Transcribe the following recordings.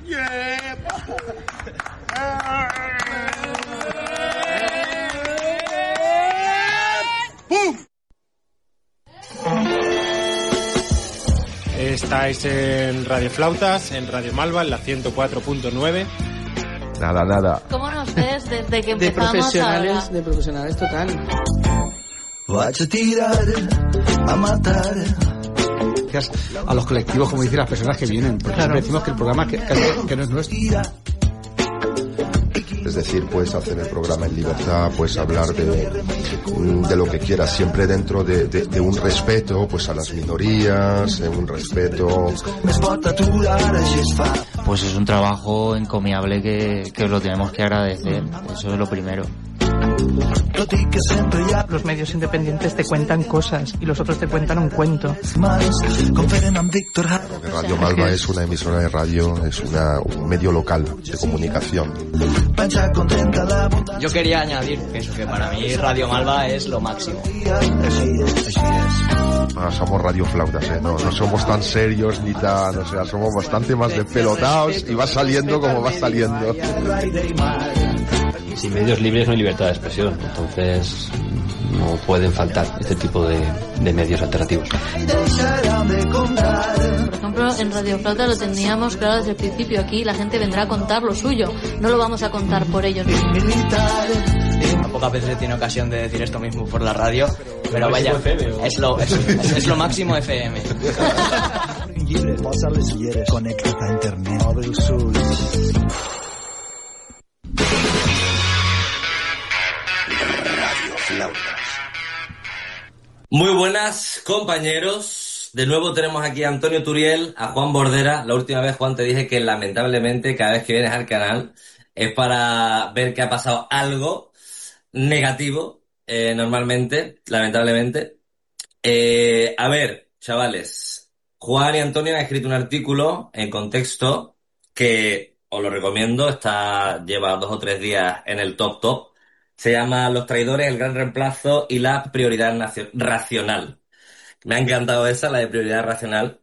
Estáis en Radio Flautas, en Radio Malva, en la 104.9. Nada. ¿Cómo nos ves desde que empezamos ahora? De profesionales total. Voy a tirar, a matar. Gracias a los colectivos, como dicen las personas que vienen, porque siempre decimos que el programa que no es nuestro. Es decir, puedes hacer el programa en libertad, puedes hablar de lo que quieras, siempre dentro de un respeto pues a las minorías, un respeto. Pues es un trabajo encomiable que os lo tenemos que agradecer, eso es lo primero. Los medios independientes te cuentan cosas y los otros te cuentan un cuento. Radio Malva es una emisora de radio, es un medio local de comunicación. Yo quería añadir que para mí Radio Malva es lo máximo. Somos Radio Flautas, no somos tan serios ni tan, o sea, somos bastante más despelotados y va saliendo como va saliendo. Sin medios libres no hay libertad de expresión, entonces no pueden faltar este tipo de medios alternativos. Por ejemplo, en Radio Flauta lo teníamos claro desde el principio. Aquí la gente vendrá a contar lo suyo, no lo vamos a contar por ellos. Pocas veces he tenido ocasión de decir esto mismo por la radio, pero vaya, es lo máximo FM. Conéctate a internet. Muy buenas, compañeros. De nuevo tenemos aquí a Antonio Turiel, a Juan Bordera. La última vez, Juan, te dije que lamentablemente cada vez que vienes al canal es para ver que ha pasado algo negativo, normalmente, lamentablemente. A ver, chavales, Juan y Antonio han escrito un artículo en Contexto que os lo recomiendo, lleva 2 o 3 días en el top. Se llama Los traidores, el gran reemplazo y la prioridad racional. Me ha encantado esa, la de prioridad racional.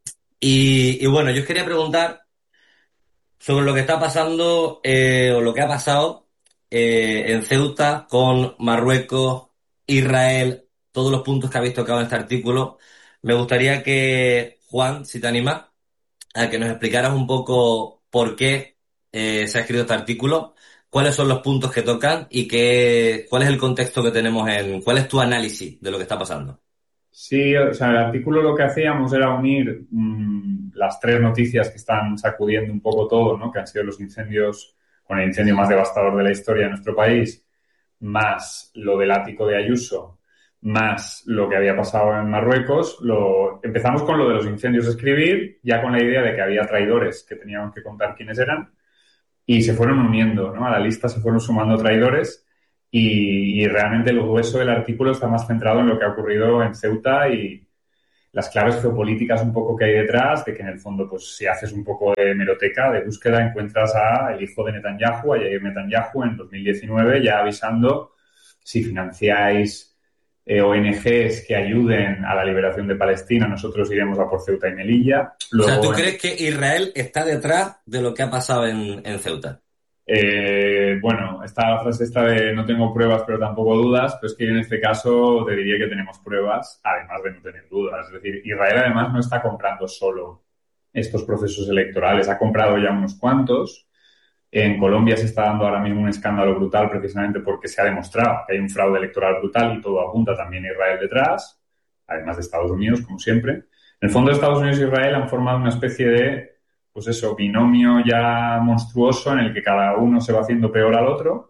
Y bueno, yo os quería preguntar sobre lo que está pasando, o lo que ha pasado en Ceuta con Marruecos, Israel, todos los puntos que habéis tocado en este artículo. Me gustaría que, Juan, si te animas, a que nos explicaras un poco por qué se ha escrito este artículo, cuáles son los puntos que tocan y cuál es el contexto que tenemos cuál es tu análisis de lo que está pasando. Sí, o sea, el artículo lo que hacíamos era unir las 3 noticias que están sacudiendo un poco todo, ¿no? Que han sido los incendios, con el incendio más devastador de la historia de nuestro país, más lo del ático de Ayuso, más lo que había pasado en Marruecos. Empezamos con lo de los incendios, escribir, ya con la idea de que había traidores que teníamos que contar quiénes eran, y se fueron uniendo, ¿no? A la lista se fueron sumando traidores. Y realmente el grueso del artículo está más centrado en lo que ha ocurrido en Ceuta y las claves geopolíticas un poco que hay detrás, de que en el fondo, pues si haces un poco de hemeroteca, de búsqueda, encuentras el hijo de Netanyahu, a Yair Netanyahu, en 2019, ya avisando si financiáis ONGs que ayuden a la liberación de Palestina, nosotros iremos a por Ceuta y Melilla. Luego, o sea, ¿tú crees que Israel está detrás de lo que ha pasado en Ceuta? Bueno, esta frase de no tengo pruebas pero tampoco dudas, pero es que en este caso te diría que tenemos pruebas, además de no tener dudas. Es decir, Israel además no está comprando solo estos procesos electorales, ha comprado ya unos cuantos. En Colombia se está dando ahora mismo un escándalo brutal precisamente porque se ha demostrado que hay un fraude electoral brutal y todo apunta también a Israel detrás, además de Estados Unidos, como siempre. En el fondo, Estados Unidos y Israel han formado una especie de, pues eso, binomio ya monstruoso en el que cada uno se va haciendo peor al otro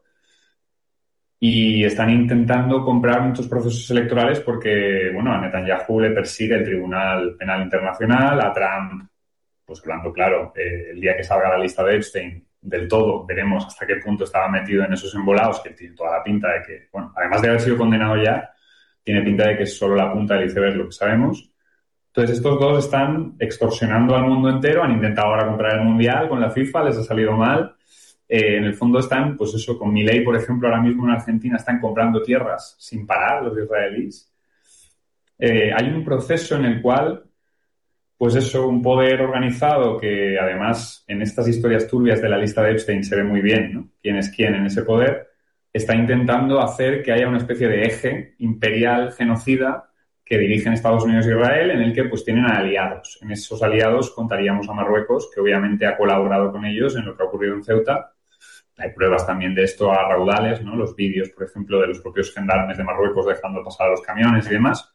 y están intentando comprar muchos procesos electorales porque, bueno, a Netanyahu le persigue el Tribunal Penal Internacional, a Trump, pues hablando claro, el día que salga la lista de Epstein del todo, veremos hasta qué punto estaba metido en esos embolados, que tiene toda la pinta de que, bueno, además de haber sido condenado ya, tiene pinta de que es solo la punta del iceberg lo que sabemos. Entonces, estos dos están extorsionando al mundo entero, han intentado ahora comprar el Mundial con la FIFA, les ha salido mal. En el fondo están, pues eso, con Milei, por ejemplo, ahora mismo en Argentina están comprando tierras sin parar los israelíes. Hay un proceso en el cual pues eso, un poder organizado que además en estas historias turbias de la lista de Epstein se ve muy bien, ¿no?, quién es quién en ese poder, está intentando hacer que haya una especie de eje imperial genocida que dirigen Estados Unidos e Israel, en el que pues tienen aliados. En esos aliados contaríamos a Marruecos, que obviamente ha colaborado con ellos en lo que ha ocurrido en Ceuta. Hay pruebas también de esto a raudales, ¿no? Los vídeos, por ejemplo, de los propios gendarmes de Marruecos dejando pasar a los camiones y demás.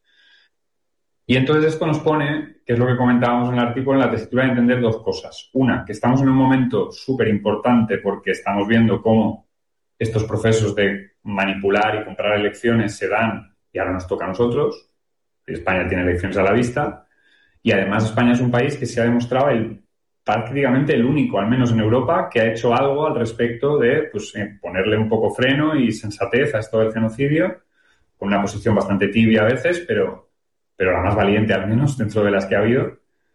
Y entonces esto nos pone, que es lo que comentábamos en el artículo, en la tesitura de entender dos cosas. Una, que estamos en un momento súper importante porque estamos viendo cómo estos procesos de manipular y comprar elecciones se dan y ahora nos toca a nosotros. España tiene elecciones a la vista y además España es un país que se ha demostrado prácticamente el único, al menos en Europa, que ha hecho algo al respecto de pues, ponerle un poco freno y sensatez a esto del genocidio, con una posición bastante tibia a veces, pero la más valiente al menos dentro de las que ha habido.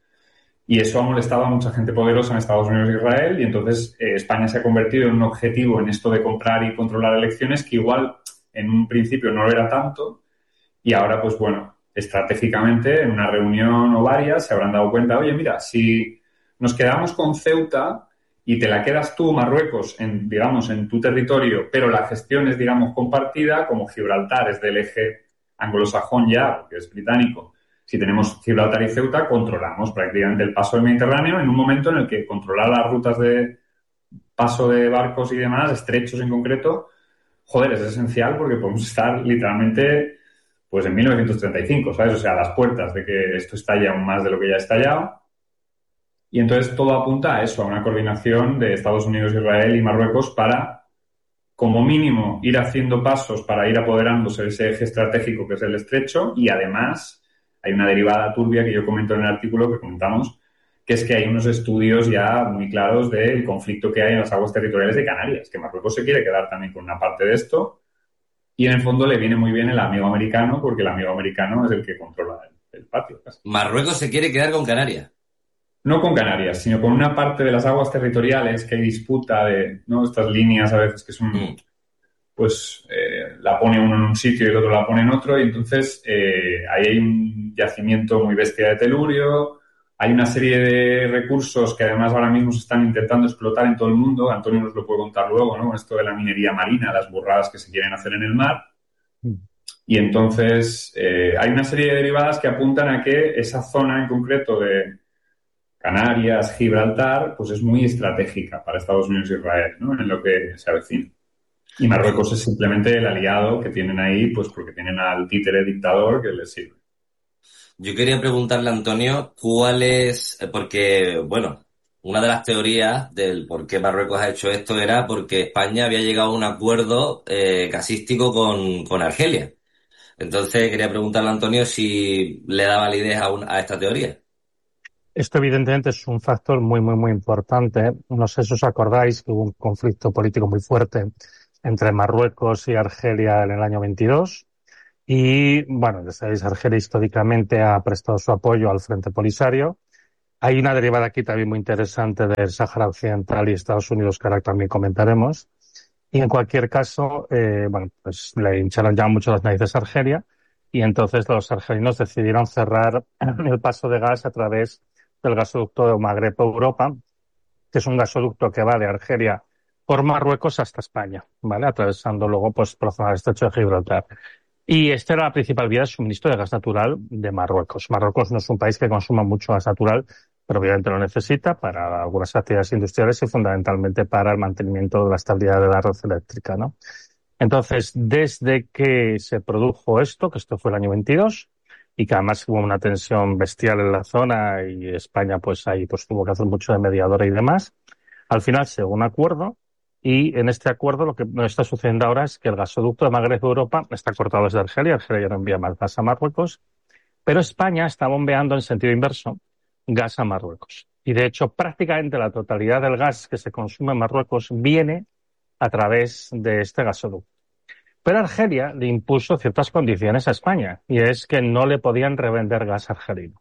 Y eso ha molestado a mucha gente poderosa en Estados Unidos e Israel y entonces España se ha convertido en un objetivo en esto de comprar y controlar elecciones que igual en un principio no lo era tanto y ahora pues bueno, estratégicamente en una reunión o varias se habrán dado cuenta, oye mira, si nos quedamos con Ceuta y te la quedas tú, Marruecos, digamos, en tu territorio, pero la gestión es, digamos, compartida, como Gibraltar es del eje anglosajón ya, porque es británico. Si tenemos Gibraltar y Ceuta, controlamos prácticamente el paso del Mediterráneo en un momento en el que controlar las rutas de paso de barcos y demás, estrechos en concreto, joder, es esencial porque podemos estar literalmente pues en 1935, ¿sabes? O sea, a las puertas de que esto estalle aún más de lo que ya ha estallado. Y entonces todo apunta a eso, a una coordinación de Estados Unidos, Israel y Marruecos para, como mínimo, ir haciendo pasos para ir apoderándose de ese eje estratégico que es el estrecho y además hay una derivada turbia que yo comento en el artículo que comentamos, que es que hay unos estudios ya muy claros del conflicto que hay en las aguas territoriales de Canarias, que Marruecos se quiere quedar también con una parte de esto y en el fondo le viene muy bien el amigo americano porque el amigo americano es el que controla el patio. Marruecos se quiere quedar con Canarias. No con Canarias, sino con una parte de las aguas territoriales que hay disputa de, ¿no?, estas líneas a veces que son, pues, la pone uno en un sitio y el otro la pone en otro y entonces ahí hay un yacimiento muy bestia de telurio, hay una serie de recursos que además ahora mismo se están intentando explotar en todo el mundo, Antonio nos lo puede contar luego, ¿no?, esto de la minería marina, las burradas que se quieren hacer en el mar. Y entonces hay una serie de derivadas que apuntan a que esa zona en concreto de Canarias, Gibraltar, pues es muy estratégica para Estados Unidos e Israel, ¿no?, en lo que se avecina. Y Marruecos es simplemente el aliado que tienen ahí, pues porque tienen al títere dictador que les sirve. Yo quería preguntarle a Antonio cuál es, porque, bueno, una de las teorías del por qué Marruecos ha hecho esto era porque España había llegado a un acuerdo gasístico con Argelia. Entonces quería preguntarle a Antonio si le da validez a esta teoría. Esto evidentemente es un factor muy, muy, muy importante. No sé si os acordáis que hubo un conflicto político muy fuerte entre Marruecos y Argelia en el año 22. Y, bueno, ya sabéis, Argelia históricamente ha prestado su apoyo al Frente Polisario. Hay una derivada aquí también muy interesante del Sáhara Occidental y Estados Unidos que ahora también comentaremos. Y en cualquier caso, bueno, pues le hincharon ya mucho las narices a Argelia y entonces los argelinos decidieron cerrar el paso de gas a través del gasoducto de Magreb-Europa, que es un gasoducto que va de Argelia por Marruecos hasta España, ¿vale? Atravesando luego, pues, por la zona del estrecho de Gibraltar. Y esta era la principal vía de suministro de gas natural de Marruecos. Marruecos no es un país que consuma mucho gas natural, pero obviamente lo necesita para algunas actividades industriales y fundamentalmente para el mantenimiento de la estabilidad de la red eléctrica, ¿no? Entonces, desde que se produjo esto, que esto fue el año 22, y que además hubo una tensión bestial en la zona y España pues ahí pues tuvo que hacer mucho de mediadora y demás, al final se llegó a un acuerdo y en este acuerdo lo que nos está sucediendo ahora es que el gasoducto de Magreb-Europa está cortado desde Argelia ya no envía más gas a Marruecos, pero España está bombeando en sentido inverso gas a Marruecos. Y de hecho prácticamente la totalidad del gas que se consume en Marruecos viene a través de este gasoducto. Pero Argelia le impuso ciertas condiciones a España, y es que no le podían revender gas argelino.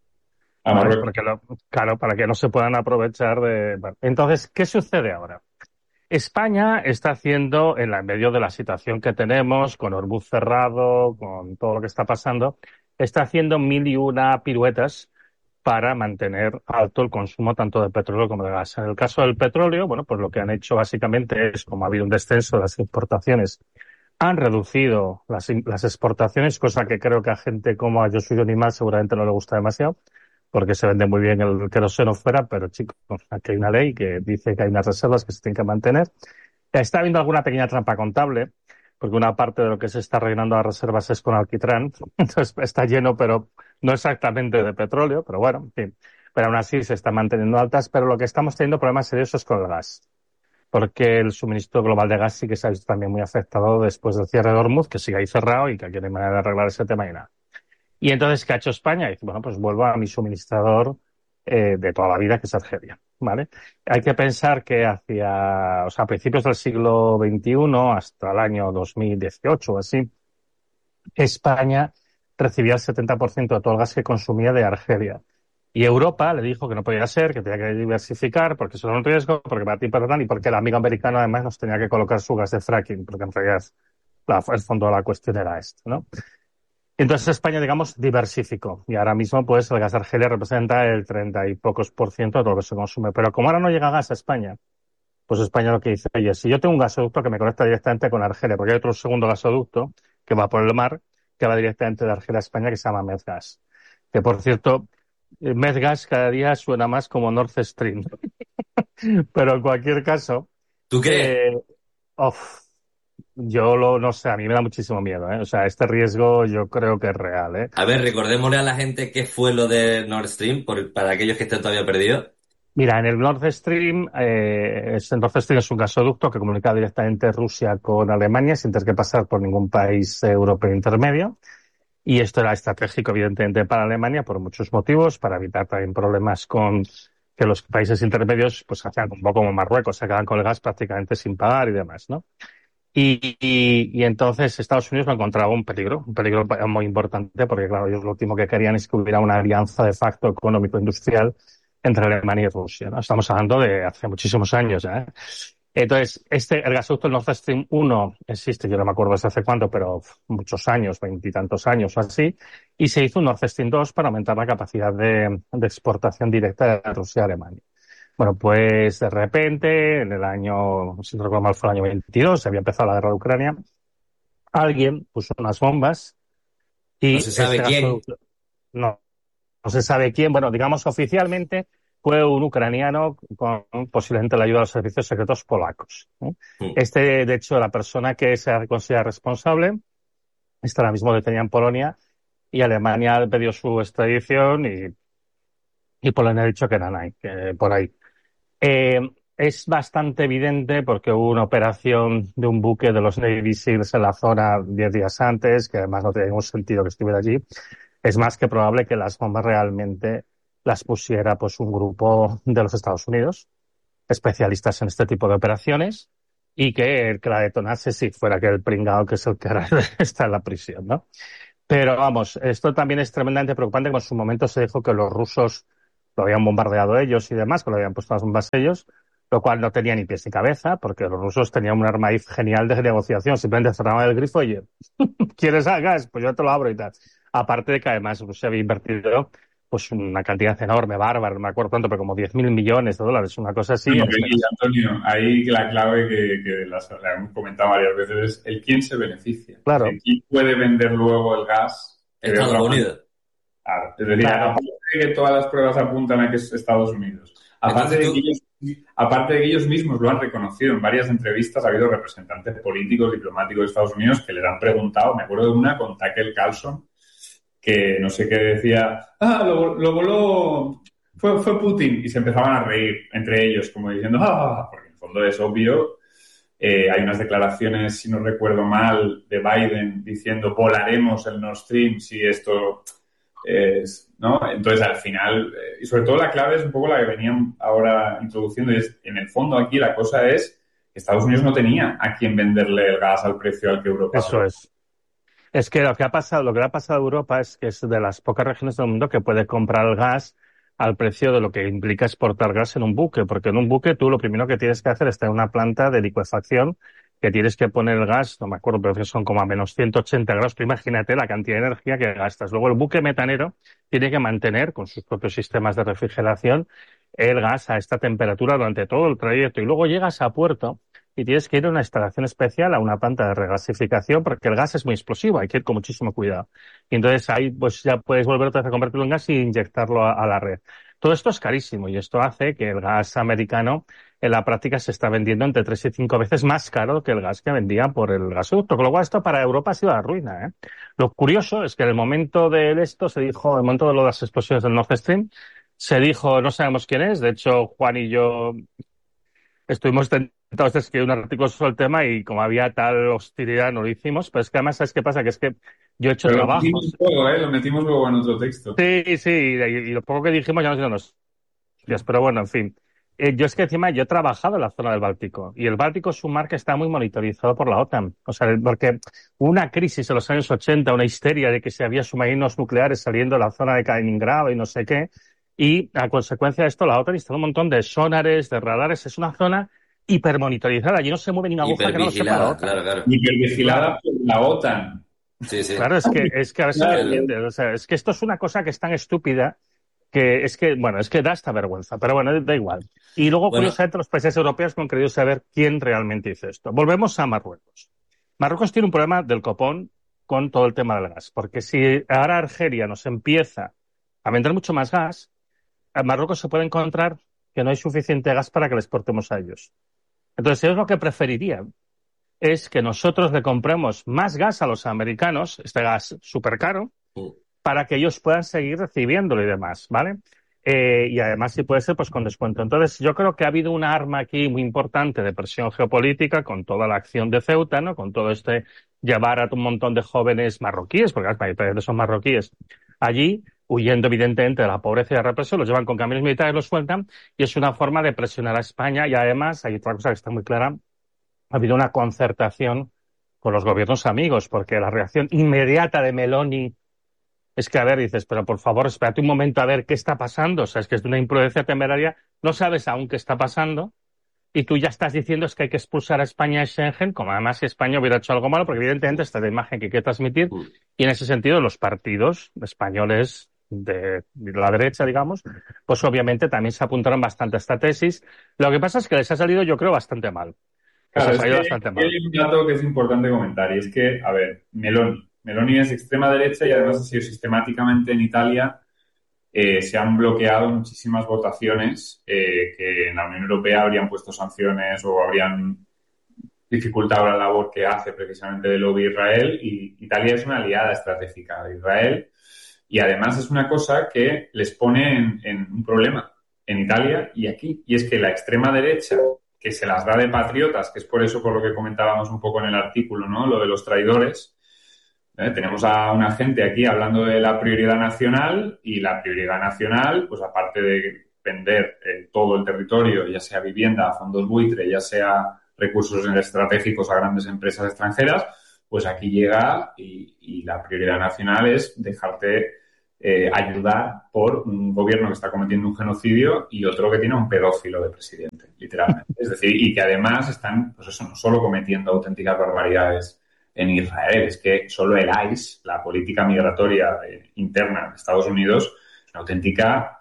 Claro, para que no se puedan aprovechar de... Bueno, entonces, ¿qué sucede ahora? España está haciendo, en medio de la situación que tenemos, con Hormuz cerrado, con todo lo que está pasando, está haciendo 1001 piruetas para mantener alto el consumo tanto de petróleo como de gas. En el caso del petróleo, bueno, pues lo que han hecho básicamente es, como ha habido un descenso de las exportaciones, han reducido las exportaciones, cosa que creo que a gente como a Josué Animal seguramente no le gusta demasiado, porque se vende muy bien el queroseno fuera, pero chicos, aquí hay una ley que dice que hay unas reservas que se tienen que mantener. Está habiendo alguna pequeña trampa contable, porque una parte de lo que se está rellenando las reservas es con alquitrán, entonces está lleno, pero no exactamente de petróleo, pero bueno, en fin. Pero aún así se están manteniendo altas, pero lo que estamos teniendo problemas seriosos es con el gas, porque el suministro global de gas sí que se ha visto también muy afectado después del cierre de Hormuz, que sigue ahí cerrado y que aquí no hay manera de arreglar ese tema y nada. Y entonces, ¿qué ha hecho España? Dice, bueno, pues vuelvo a mi suministrador de toda la vida, que es Argelia, ¿vale? Hay que pensar que a principios del siglo XXI, hasta el año 2018 o así, España recibía el 70% de todo el gas que consumía de Argelia. Y Europa le dijo que no podía ser, que tenía que diversificar, porque eso era un riesgo, porque para ti y porque el amigo americano además nos tenía que colocar su gas de fracking, porque en realidad el fondo de la cuestión era esto, ¿no? Entonces España, digamos, diversificó. Y ahora mismo, pues, el gas de Argelia representa el 30 y pocos % de todo lo que se consume. Pero como ahora no llega gas a España, pues España lo que dice, oye, si yo tengo un gasoducto que me conecta directamente con Argelia, porque hay otro segundo gasoducto que va por el mar, que va directamente de Argelia a España, que se llama Medgas. Que, por cierto, Medgas cada día suena más como Nord Stream. Pero en cualquier caso... ¿Tú crees? Yo no sé, a mí me da muchísimo miedo, ¿eh? O sea, este riesgo yo creo que es real, ¿eh? A ver, recordémosle a la gente qué fue lo de Nord Stream, para aquellos que estén todavía perdidos. Mira, en el Nord Stream, el Nord Stream es un gasoducto que comunica directamente Rusia con Alemania sin tener que pasar por ningún país europeo intermedio. Y esto era estratégico, evidentemente, para Alemania por muchos motivos, para evitar también problemas con que los países intermedios pues hacían un poco como Marruecos, se quedaban con el gas prácticamente sin pagar y demás, ¿no? Y entonces Estados Unidos lo encontraba un peligro muy importante, porque claro, ellos lo último que querían es que hubiera una alianza de facto económico-industrial entre Alemania y Rusia, ¿no? Estamos hablando de hace muchísimos años ya, ¿eh? Entonces, el gasoducto Nord Stream 1 existe, yo no me acuerdo desde hace cuánto, pero muchos años, 20 y tantos años o así, y se hizo un Nord Stream 2 para aumentar la capacidad de exportación directa de Rusia a Alemania. Bueno, pues de repente, en el año, si no recuerdo mal, fue el año 22, se había empezado la guerra de Ucrania, alguien puso unas bombas y... No se sabe quién. No se sabe quién. Bueno, digamos oficialmente fue un ucraniano con posiblemente la ayuda de los servicios secretos polacos, ¿eh? De hecho, la persona que se considera responsable está ahora mismo detenida en Polonia y Alemania pidió su extradición y Polonia ha dicho que no hay, que por ahí. Es bastante evidente porque hubo una operación de un buque de los Navy SEALs en la zona 10 días antes, que además no tenía ningún sentido que estuviera allí. Es más que probable que las bombas realmente las pusiera pues un grupo de los Estados Unidos, especialistas en este tipo de operaciones, y que el que la detonase si fuera que el pringao que es el que ahora está en la prisión, ¿no? Pero vamos, esto también es tremendamente preocupante, como en su momento se dijo que los rusos lo habían bombardeado ellos y demás, que lo habían puesto las bombas ellos, lo cual no tenía ni pies ni cabeza, porque los rusos tenían un arma genial de negociación, simplemente cerraban el grifo y ¿quieres gas? Pues yo te lo abro y tal. Aparte de que además Rusia había invertido pues una cantidad enorme, bárbara, no me acuerdo cuánto, pero como 10.000 millones de dólares, una cosa así. Bueno, Antonio, ahí la clave que la hemos comentado varias veces es el quién se beneficia. Claro. ¿Quién puede vender luego el gas? Estados Unidos. Claro. Es decir, aparte de que todas las pruebas apuntan a que es Estados Unidos, aparte de que ellos mismos lo han reconocido en varias entrevistas, ha habido representantes políticos, diplomáticos de Estados Unidos que les han preguntado, me acuerdo de una con Tucker Carlson, que no sé qué decía, lo voló, fue Putin, y se empezaban a reír entre ellos, como diciendo, porque en el fondo es obvio. Hay unas declaraciones, si no recuerdo mal, de Biden diciendo volaremos el Nord Stream si esto es, ¿no? Entonces, al final, y sobre todo la clave es un poco la que venían ahora introduciendo, y es, en el fondo aquí la cosa es que Estados Unidos no tenía a quién venderle el gas al precio al que Europa. Eso es. Es que lo que le ha pasado a Europa es que es de las pocas regiones del mundo que puede comprar el gas al precio de lo que implica exportar gas en un buque, porque en un buque tú lo primero que tienes que hacer es tener una planta de licuefacción que tienes que poner el gas, no me acuerdo, pero que son como a menos 180 grados, pero imagínate la cantidad de energía que gastas. Luego el buque metanero tiene que mantener, con sus propios sistemas de refrigeración, el gas a esta temperatura durante todo el trayecto. Y luego llegas a puerto y tienes que ir a una instalación especial, a una planta de regasificación, porque el gas es muy explosivo, hay que ir con muchísimo cuidado. Y entonces ahí pues ya puedes volver otra vez a convertirlo en gas y inyectarlo a la red. Todo esto es carísimo y esto hace que el gas americano en la práctica se está vendiendo entre 3 y 5 veces más caro que el gas que vendía por el gasoducto. Con lo cual esto para Europa ha sido la ruina, ¿eh? Lo curioso es que en el momento de esto se dijo, en el momento de lo de las explosiones del Nord Stream, se dijo, no sabemos quién es. De hecho, Juan y yo estuvimos tentados de escribir un artículo sobre el tema y como había tal hostilidad no lo hicimos. Pero es que además, ¿sabes qué pasa? Que es que yo he hecho Pero trabajos. lo metimos luego en otro texto. Sí, y lo poco que dijimos ya no nos... Pero bueno, en fin. Yo es que encima yo he trabajado en la zona del Báltico y el Báltico es un mar que está muy monitorizado por la OTAN. O sea, porque hubo una crisis en los años 80, una histeria de que se había submarinos nucleares saliendo de la zona de Kaliningrado y no sé qué. Y a consecuencia de esto, la OTAN instaló un montón de sonares, de radares. Es una zona hipermonitorizada. Allí no se mueve ni una aguja que no lo sepa la OTAN. Claro. Hipervigilada por la OTAN. Sí. Claro, es que a ver si me entiendes. O sea, es que esto es una cosa que es tan estúpida que es que da esta vergüenza, pero bueno, da igual. Y luego, curiosamente, los países europeos han querido saber quién realmente hizo esto. Volvemos a Marruecos. Marruecos tiene un problema del copón con todo el tema del gas, porque si ahora Argelia nos empieza a vender mucho más gas, a Marruecos se puede encontrar que no hay suficiente gas para que le exportemos a ellos. Entonces, ellos lo que preferirían es que nosotros le compremos más gas a los americanos, este gas súper caro, para que ellos puedan seguir recibiéndolo y demás, ¿vale? Y además, si puede ser, pues con descuento. Entonces, yo creo que ha habido una arma aquí muy importante de presión geopolítica con toda la acción de Ceuta, ¿no? Con todo llevar a un montón de jóvenes marroquíes, porque las mayoría son marroquíes, allí, huyendo evidentemente de la pobreza y la represión, los llevan con camiones militares, los sueltan, y es una forma de presionar a España. Y además, hay otra cosa que está muy clara, ha habido una concertación con los gobiernos amigos, porque la reacción inmediata de Meloni es que, a ver, dices, pero por favor, espérate un momento a ver qué está pasando. O sea, es que es de una imprudencia temeraria. No sabes aún qué está pasando y tú ya estás diciendo es que hay que expulsar a España de Schengen, como además si España hubiera hecho algo malo, porque evidentemente esta es la imagen que hay que transmitir. Y en ese sentido, los partidos españoles de la derecha, digamos, pues obviamente también se apuntaron bastante a esta tesis. Lo que pasa es que les ha salido, yo creo, bastante mal. Claro, hay un dato que es importante comentar y es que, a ver, Meloni es extrema derecha y además ha sido sistemáticamente en Italia. Se han bloqueado muchísimas votaciones que en la Unión Europea habrían puesto sanciones o habrían dificultado la labor que hace precisamente de lobby Israel, y Italia es una aliada estratégica de Israel y además es una cosa que les pone en un problema en Italia y aquí, y es que la extrema derecha, que se las da de patriotas, que es por eso por lo que comentábamos un poco en el artículo, ¿no? Lo de los traidores. Tenemos a una gente aquí hablando de la prioridad nacional y la prioridad nacional, pues aparte de vender todo el territorio, ya sea vivienda a fondos buitre, ya sea recursos estratégicos a grandes empresas extranjeras, pues aquí llega y la prioridad nacional es dejarte ayudar por un gobierno que está cometiendo un genocidio y otro que tiene un pedófilo de presidente, literalmente. Es decir, y que además están, pues eso, no solo cometiendo auténticas barbaridades en Israel, es que solo el ICE, la política migratoria interna de Estados Unidos, es una auténtica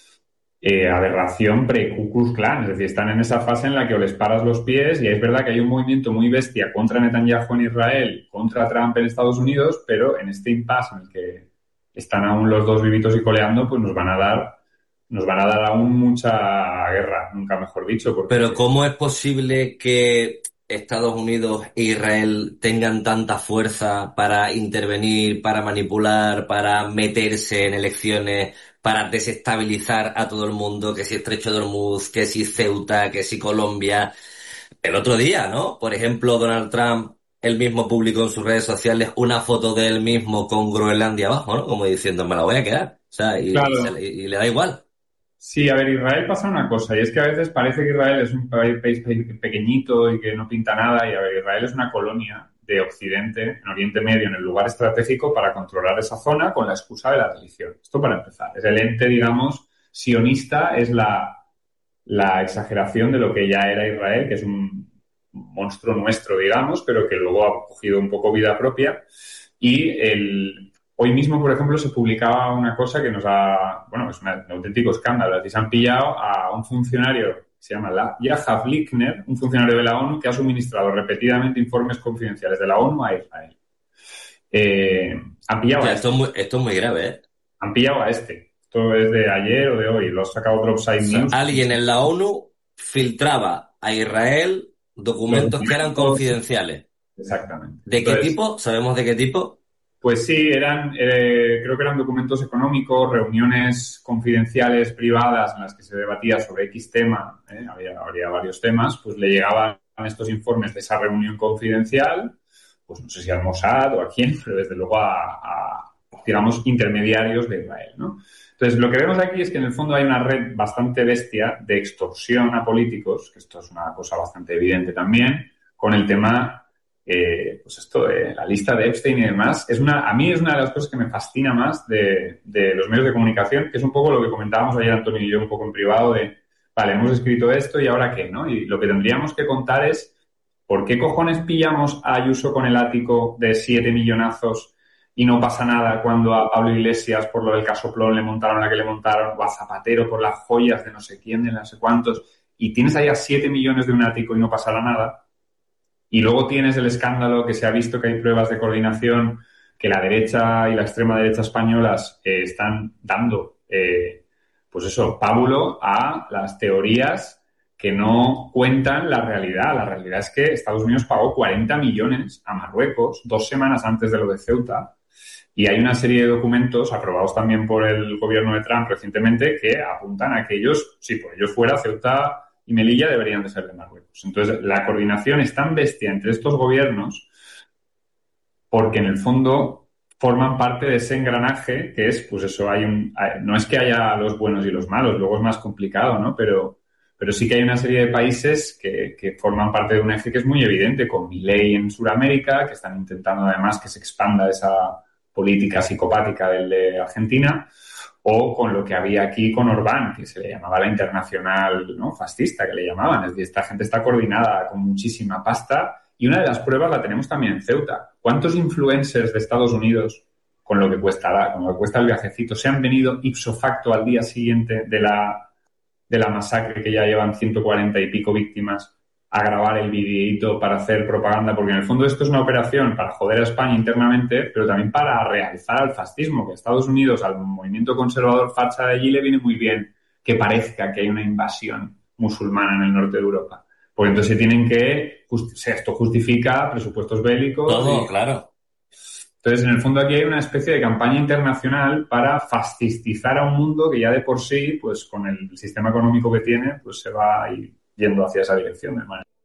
aberración pre-Ku Klux Klan. Es decir, están en esa fase en la que o les paras los pies, y es verdad que hay un movimiento muy bestia contra Netanyahu en Israel, contra Trump en Estados Unidos, pero en este impasse en el que están aún los dos vivitos y coleando, pues nos van a dar aún mucha guerra, nunca mejor dicho. Porque... Pero ¿cómo es posible que Estados Unidos e Israel tengan tanta fuerza para intervenir, para manipular, para meterse en elecciones, para desestabilizar a todo el mundo? Que si Estrecho de Hormuz, que si Ceuta, que si Colombia. El otro día, ¿no? Por ejemplo, Donald Trump, él mismo publicó en sus redes sociales una foto de él mismo con Groenlandia abajo, ¿no? Como diciendo, me la voy a quedar. O sea, y le da igual. Sí, a ver, Israel pasa una cosa, y es que a veces parece que Israel es un país pequeñito y que no pinta nada, y a ver, Israel es una colonia de Occidente, en Oriente Medio, en el lugar estratégico para controlar esa zona con la excusa de la religión. Esto para empezar. Es el ente, digamos, sionista, es la exageración de lo que ya era Israel, que es un monstruo nuestro, digamos, pero que luego ha cogido un poco vida propia. Y hoy mismo, por ejemplo, se publicaba una cosa que es un auténtico escándalo. Se han pillado a un funcionario que se llama Yahav Lickner, un funcionario de la ONU que ha suministrado repetidamente informes confidenciales de la ONU a Israel. Han pillado esto es muy grave, ¿eh? Han pillado a este. Esto es de ayer o de hoy. Lo ha sacado Dropside News. Alguien en la ONU filtraba a Israel documentos que eran confidenciales. Exactamente. ¿De qué tipo? ¿Sabemos de qué tipo? Pues sí, creo que eran documentos económicos, reuniones confidenciales privadas en las que se debatía sobre X tema, habría varios temas, pues le llegaban estos informes de esa reunión confidencial, pues no sé si al Mossad o a quién, pero desde luego a digamos, intermediarios de Israel, ¿no? Entonces, lo que vemos aquí es que en el fondo hay una red bastante bestia de extorsión a políticos, que esto es una cosa bastante evidente también, con el tema, pues esto de la lista de Epstein y demás. A mí es una de las cosas que me fascina más de los medios de comunicación, que es un poco lo que comentábamos ayer Antonio y yo un poco en privado de, vale, hemos escrito esto y ahora qué, ¿no? Y lo que tendríamos que contar es, ¿por qué cojones pillamos a Ayuso con el ático de 7 millonazos y no pasa nada cuando a Pablo Iglesias por lo del casoplón le montaron la que le montaron, o a Zapatero por las joyas de no sé quién, de no sé cuántos, y tienes ahí a 7 millones de un ático y no pasará nada? Y luego tienes el escándalo que se ha visto que hay pruebas de coordinación que la derecha y la extrema derecha españolas están dando, pues eso, pábulo a las teorías que no cuentan la realidad. La realidad es que Estados Unidos pagó 40 millones a Marruecos 2 semanas antes de lo de Ceuta. Y hay una serie de documentos aprobados también por el gobierno de Trump recientemente que apuntan a que ellos, si por ellos fuera, Ceuta y Melilla deberían de ser de Marruecos. Entonces, la coordinación es tan bestia entre estos gobiernos porque en el fondo forman parte de ese engranaje que es, pues eso, no es que haya los buenos y los malos, luego es más complicado, ¿no? Pero sí que hay una serie de países que forman parte de un eje que es muy evidente, con Milei en Sudamérica, que están intentando además que se expanda esa política psicopática del de Argentina, o con lo que había aquí con Orbán, que se le llamaba la internacional, ¿no?, fascista, que le llamaban. Es decir, esta gente está coordinada con muchísima pasta y una de las pruebas la tenemos también en Ceuta. ¿Cuántos influencers de Estados Unidos, con lo que cuesta el viajecito, se han venido ipso facto al día siguiente de la masacre, que ya llevan 140 y pico víctimas, a grabar el videíto para hacer propaganda? Porque en el fondo esto es una operación para joder a España internamente, pero también para realzar al fascismo, que Estados Unidos, al movimiento conservador facha de allí, le viene muy bien que parezca que hay una invasión musulmana en el norte de Europa. Porque entonces esto justifica presupuestos bélicos. Todo, claro. Entonces, en el fondo aquí hay una especie de campaña internacional para fascistizar a un mundo que ya de por sí, pues con el sistema económico que tiene, pues se va a ir yendo hacia esa dirección de manera.